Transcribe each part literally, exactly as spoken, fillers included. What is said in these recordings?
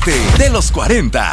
parte de los cuarenta.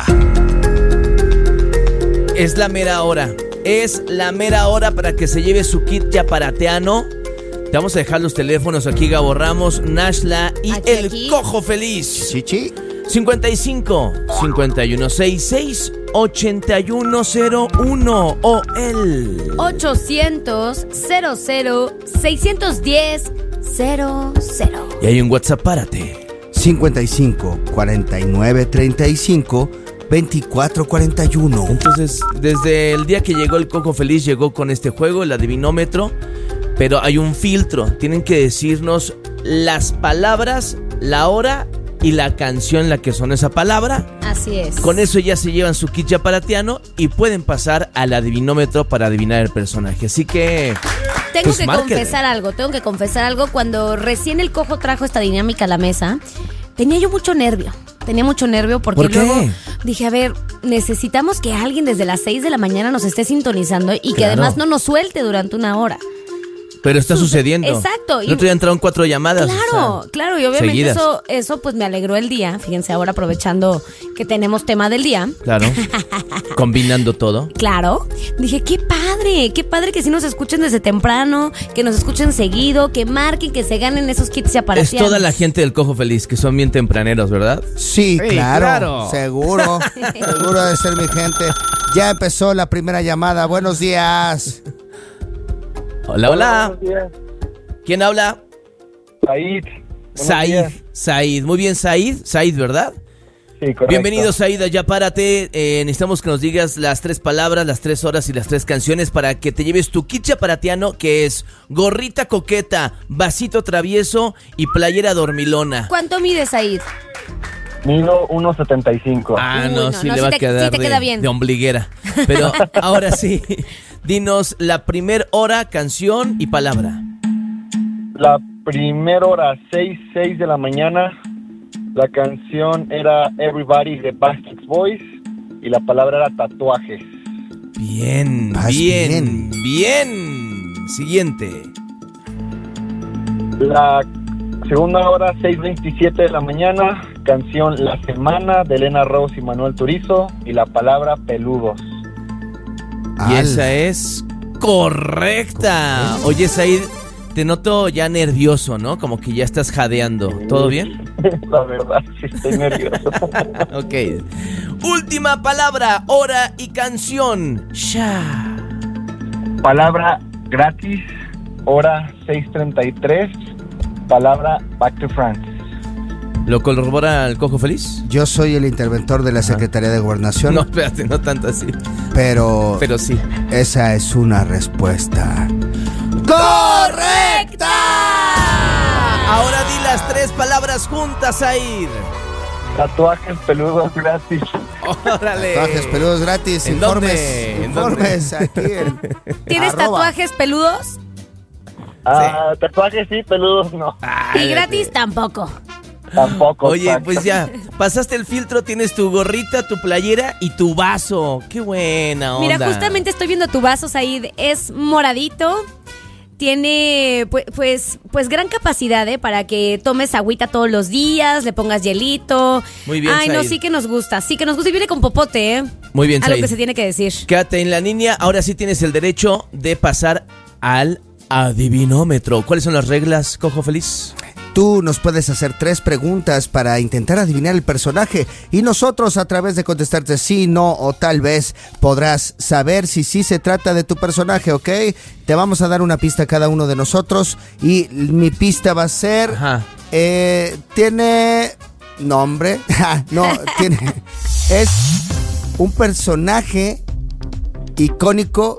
Es la mera hora. Es la mera hora para que se lleve su kit yaparateano. Te vamos a dejar los teléfonos aquí, Gabo Ramos, Nashla y aquí, el aquí. Cojo Feliz. Chichi. cincuenta y cinco, cincuenta y uno sesenta y seis, ochenta y uno cero uno o el ochocientos, cero cero, seiscientos diez, cero cero. Y hay un WhatsApp, párate. cincuenta y cinco, cuarenta y nueve, treinta y cinco, veinticuatro, cuarenta y uno. Entonces, desde el día que llegó el Cojo Feliz, llegó con este juego, el adivinómetro. Pero hay un filtro. Tienen que decirnos las palabras, la hora y la canción en la que son esa palabra. Así es. Con eso ya se llevan su kit yaparateano y pueden pasar al adivinómetro para adivinar el personaje. Así que... Tengo pues que márquenle. confesar algo, tengo que confesar algo. Cuando recién el Cojo trajo esta dinámica a la mesa, tenía yo mucho nervio. Tenía mucho nervio porque ¿Por qué? luego dije, a ver, necesitamos que alguien desde las seis de la mañana nos esté sintonizando y que Claro. además no nos suelte durante una hora. Pero está sucediendo. Exacto. El otro día entraron cuatro llamadas. Claro, o sea, claro, y obviamente seguidas. eso, eso pues me alegró el día. Fíjense, ahora aprovechando que tenemos tema del día. Claro. Combinando todo. Claro, dije, qué padre, qué padre que sí nos escuchen desde temprano, que nos escuchen seguido, que marquen, que se ganen esos kits Es yaparateanos. toda la gente del Cojo Feliz, que son bien tempraneros, ¿verdad? Sí, Sí, claro, claro. seguro, seguro de ser mi gente. Ya empezó la primera llamada. Buenos días. Hola, hola. Buenos días. ¿Quién habla? Said. Buenos Said. días. Said. Muy bien, Said. Said, ¿verdad? Sí, correcto. Bienvenido, Said, a Ya Párate. Eh, necesitamos que nos digas las tres palabras, las tres horas y las tres canciones para que te lleves tu kit yaparateano, que es gorrita coqueta, vasito travieso y playera dormilona. ¿Cuánto mides, Said? Mido uno setenta y cinco. Ah, Uy, no, no, sí no, le sí va te- a quedar sí te de, queda bien. de ombliguera. Pero ahora sí, dinos la primer hora, canción y palabra. La primera hora, seis, seis de la mañana. La canción era Everybody de Backstreet Boys y la palabra era tatuajes. Bien, Vas bien, bien. Siguiente. La segunda hora, seis veintisiete de la mañana. Canción La Semana de Elena Rose y Manuel Turizo y la palabra peludos. Y Al- esa es correcta. Oye, Said, te noto ya nervioso, ¿no? Como que ya estás jadeando. ¿Todo bien? La verdad, sí estoy nervioso. Ok. Última palabra, hora y canción. Ya. Palabra gratis, hora seis treinta y tres. Palabra Back to France. ¿Lo corrobora el Cojo Feliz? Yo soy el interventor de la Secretaría de Gobernación, No, espérate, no tanto así. pero, Pero sí. esa es una respuesta ¡Correcta! Ahora di las tres palabras juntas, Said. Tatuajes peludos gratis. Órale. Tatuajes peludos gratis. ¿En Informes, dónde? ¿En informes aquí en ¿Tienes arroba. tatuajes peludos? Ah, tatuajes sí, peludos no. Ay, Y gratis ok. tampoco. Tampoco. Oye, exacto. pues ya, pasaste el filtro, tienes tu gorrita, tu playera y tu vaso. Qué buena onda. Mira, justamente estoy viendo tu vaso, Said. Es moradito. Tiene pues, pues, pues gran capacidad, ¿eh? Para que tomes agüita todos los días, le pongas hielito. Muy bien, Ay, no, Said. sí que nos gusta, sí que nos gusta y viene con popote, ¿eh? Muy bien, Algo Said. que se tiene que decir. Quédate en la línea, ahora sí tienes el derecho de pasar al adivinómetro. ¿Cuáles son las reglas, Cojo Feliz? Tú nos puedes hacer tres preguntas para intentar adivinar el personaje y nosotros a través de contestarte sí, no o tal vez podrás saber si sí se trata de tu personaje, ¿ok? Te vamos a dar una pista a cada uno de nosotros y mi pista va a ser... Ajá. Eh, tiene nombre, no, tiene... Es un personaje icónico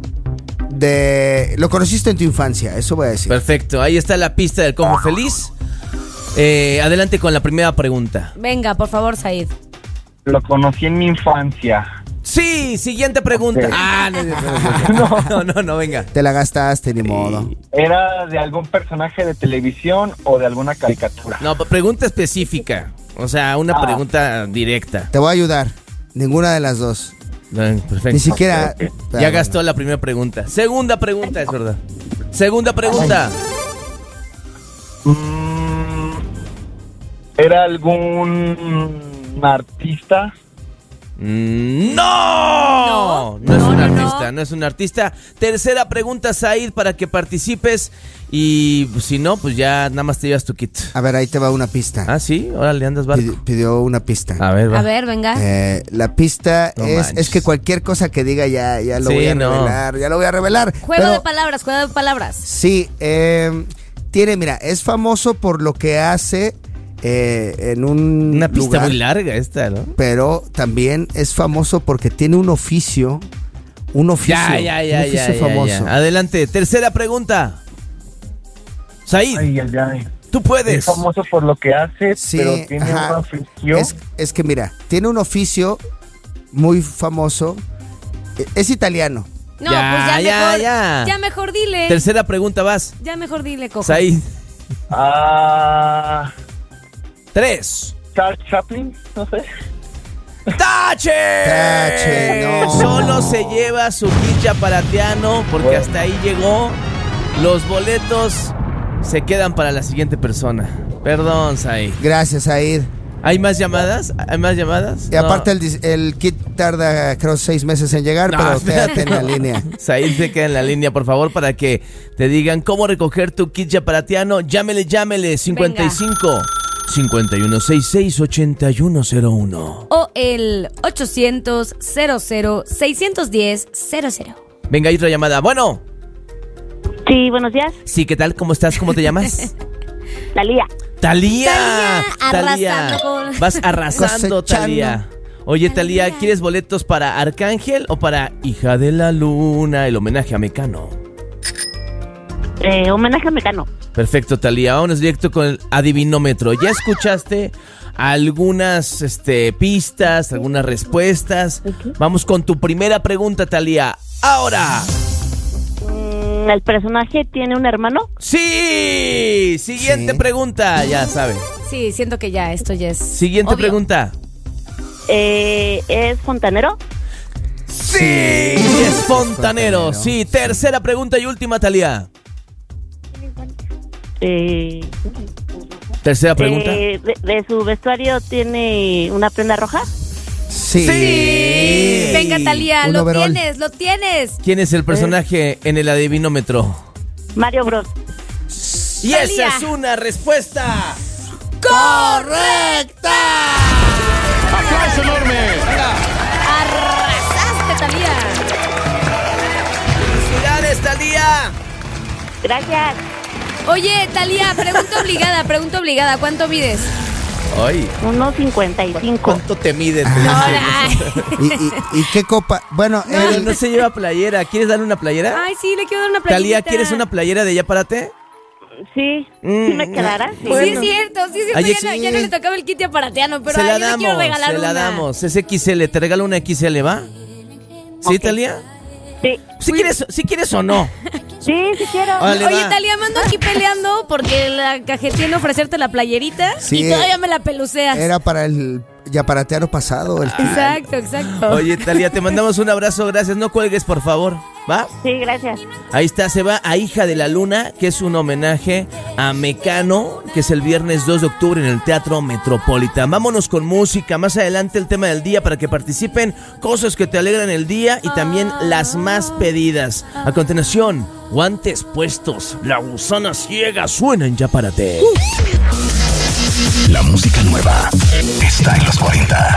de... Lo conociste en tu infancia, eso voy a decir. Perfecto, ahí está la pista del Cojo Feliz. Eh, adelante con la primera pregunta. Venga, por favor, Said. Lo conocí en mi infancia. Sí, siguiente pregunta. Ok. Ah, no, no, no, no, no, venga. Te la gastaste, ni modo. ¿Era de algún personaje de televisión o de alguna caricatura? No, pregunta específica. O sea, una Ah. pregunta directa. Te voy a ayudar. Ninguna de las dos. Eh, Perfecto. Ni siquiera... Ya gastó la primera pregunta. Segunda pregunta, es verdad. Segunda pregunta. Mm, ¿Era algún una artista. Mm, ¡No! No, no es no, un no, artista, no. no es un artista. Tercera pregunta, Said, para que participes. Y pues, si no, pues ya nada más te llevas tu kit. A ver, ahí te va una pista. Ah, sí, órale, andas barco. Pidi- pidió una pista. A ver, va. A ver, venga. Eh, la pista No es, manches. es que cualquier cosa que diga ya, ya lo Sí, voy a no. revelar, ya lo voy a revelar. Juego Pero de palabras, juego de palabras. sí, eh, tiene, mira, es famoso por lo que hace eh, en un Una pista lugar, muy larga esta, ¿no? pero también es famoso porque tiene un oficio, un oficio, Ya, ya, ya, un oficio ya, ya, famoso. ya. Adelante, tercera pregunta. Said, Ay, ay, ay. tú puedes. Es famoso por lo que hace, Sí, pero tiene ajá. una afición. Es, es que mira, tiene un oficio muy famoso, eh, es italiano. No, Ya, pues ya, ya, mejor. ya. Ya mejor dile. Tercera pregunta, vas. Ya mejor dile, Coco. Said, Ah, tres. Charles Chaplin, no sé. ¡Tache! Tache, no. Solo se lleva su kit chaparatiano porque Bueno. hasta ahí llegó. Los boletos se quedan para la siguiente persona. Perdón, Said. Gracias, Aid. ¿Hay más llamadas? ¿Hay más llamadas? Y aparte el, dis- el kit tarda creo seis meses en llegar, No, pero espérate, quédate en la no. línea. Said se queda en la línea, por favor, para que te digan cómo recoger tu kit chaparatiano. Llámele, llámele, cincuenta y cinco, cincuenta y uno sesenta y seis, ochenta y uno cero uno. O el ochocientos, cero cero, seiscientos diez, cero cero. Venga, hay otra llamada. Bueno, Sí, buenos días. sí, ¿qué tal? ¿Cómo estás? ¿Cómo te llamas? Talía. ¡Talía! Talía, arrasando con- Vas arrasando, Cosechando. Talía. Oye, Talía, Talía. ¿quieres boletos para Arcángel o para Hija de la Luna, el homenaje a Mecano? Eh, homenaje a Mecano. Perfecto, Talía. Vámonos directo con el adivinómetro. ¿Ya escuchaste algunas este, pistas, algunas respuestas? Vamos con tu primera pregunta, Talía. ¡Ahora! Mm, ¿El personaje tiene un hermano? ¡Sí! Siguiente Sí. pregunta. Ya sabe. Sí, siento que ya, esto ya es. Siguiente obvio. pregunta. Eh, ¿Es fontanero? ¡Sí! Es fontanero. Fontanero. Sí, tercera pregunta y última, Talía. Eh, Tercera pregunta. eh, de, de su vestuario tiene una prenda roja? Sí. Sí. Venga, Talía, Un lo overall. tienes, lo tienes. ¿Quién es el personaje en el adivinómetro? Mario Bros. Y Talía. esa es una respuesta. ¡Correcta! ¡Aplauso enorme! Arrasaste, Talía. ¡Felicidades, Talía! Gracias. Oye, Talía, pregunta obligada, pregunta obligada. ¿Cuánto mides? Ay, uno cincuenta y cinco. ¿cuánto te mides? Ay, ¿Y, y, y qué copa? Bueno, Pero el- no se lleva playera. ¿Quieres darle una playera? Ay, sí, le quiero dar una playita. Talía, ¿quieres una playera de Ya Párate? Sí, Mm, sí me quedará. Sí. Sí, Bueno. es cierto, sí, es cierto. Oye, ya, no, sí. ya no le tocaba el kit aparateano, pero se la ay, yo le quiero damos, regalar se la una. damos. Es X L, te regalo una X L, ¿va? ¿Sí, Ok. Talía? Sí, ¿Si quieres, si quieres o no? sí, sí quiero. Órale, Oye, va. Talía, me ando aquí peleando porque la cajeteé en ofrecerte la playerita Sí, y todavía me la peluceas. era para el yaparateano pasado. El kit. Exacto, exacto. Oye, Talía, te mandamos un abrazo, gracias. No cuelgues, por favor, ¿va? Sí, gracias. Ahí está, se va a Hija de la Luna, que es un homenaje a Mecano, que es el viernes dos de octubre en el Teatro Metropolitan. Vámonos con música, más adelante el tema del día para que participen, cosas que te alegran el día y también las más pedidas. A continuación, guantes puestos, la gusana ciega suena en Ya Párate. La música nueva está en los cuarenta.